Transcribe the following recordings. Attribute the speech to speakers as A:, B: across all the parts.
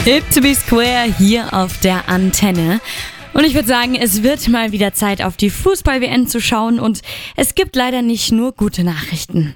A: Hip to be square hier auf der Antenne. Und ich würde sagen, es wird mal wieder Zeit, auf die Fußball-WM zu schauen. Und es gibt leider nicht nur gute Nachrichten.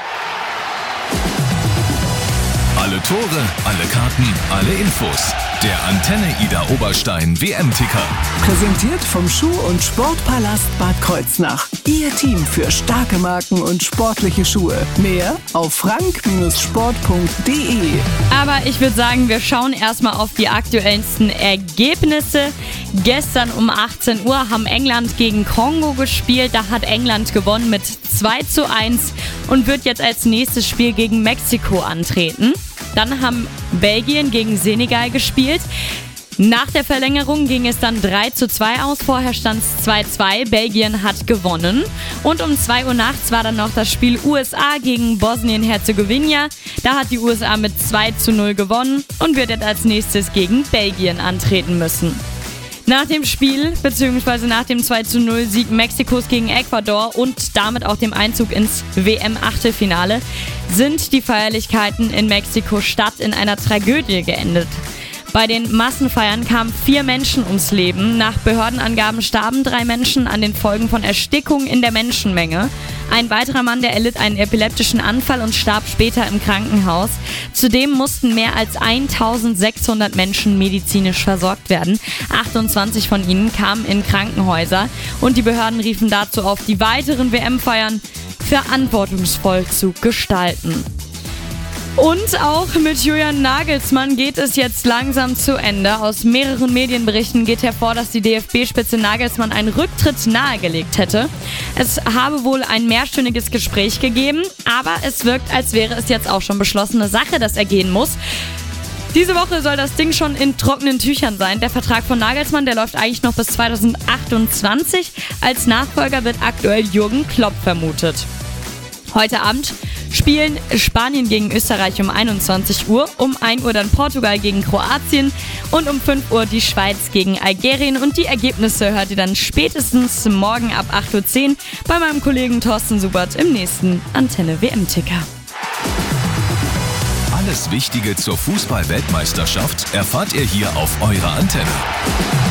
B: Alle Tore, alle Karten, alle Infos. Der Antenne Ida Oberstein WM-Ticker.
C: Präsentiert vom Schuh- und Sportpalast Bad Kreuznach. Ihr Team für starke Marken und sportliche Schuhe. Mehr auf frank-sport.de.
A: Aber ich würde sagen, wir schauen erstmal auf die aktuellsten Ergebnisse. Gestern um 18 Uhr haben England gegen Kongo gespielt. Da hat England gewonnen mit 2:1 und wird jetzt als nächstes Spiel gegen Mexiko antreten. Dann haben Belgien gegen Senegal gespielt. Nach der Verlängerung ging es dann 3:2 aus. Vorher stand es 2:2. Belgien hat gewonnen. Und um 2 Uhr nachts war dann noch das Spiel USA gegen Bosnien-Herzegowina. Da hat die USA mit 2:0 gewonnen und wird jetzt als nächstes gegen Belgien antreten müssen. Nach dem Spiel, bzw. nach dem 2:0 Sieg Mexikos gegen Ecuador und damit auch dem Einzug ins WM-Achtelfinale, sind die Feierlichkeiten in Mexiko-Stadt in einer Tragödie geendet. Bei den Massenfeiern kamen 4 Menschen ums Leben. Nach Behördenangaben starben 3 Menschen an den Folgen von Erstickung in der Menschenmenge. Ein weiterer Mann, der erlitt einen epileptischen Anfall und starb später im Krankenhaus. Zudem mussten mehr als 1600 Menschen medizinisch versorgt werden. 28 von ihnen kamen in Krankenhäuser und die Behörden riefen dazu auf, die weiteren WM-Feiern verantwortungsvoll zu gestalten. Und auch mit Julian Nagelsmann geht es jetzt langsam zu Ende. Aus mehreren Medienberichten geht hervor, dass die DFB-Spitze Nagelsmann einen Rücktritt nahegelegt hätte. Es habe wohl ein mehrstündiges Gespräch gegeben, aber es wirkt, als wäre es jetzt auch schon beschlossene Sache, dass er gehen muss. Diese Woche soll das Ding schon in trockenen Tüchern sein. Der Vertrag von Nagelsmann, der läuft eigentlich noch bis 2028. Als Nachfolger wird aktuell Jürgen Klopp vermutet. Heute Abend spielen Spanien gegen Österreich um 21 Uhr, um 1 Uhr dann Portugal gegen Kroatien und um 5 Uhr die Schweiz gegen Algerien. Und die Ergebnisse hört ihr dann spätestens morgen ab 8:10 Uhr bei meinem Kollegen Thorsten Subert im nächsten Antenne WM-Ticker.
B: Alles Wichtige zur Fußball-Weltmeisterschaft erfahrt ihr hier auf eurer Antenne.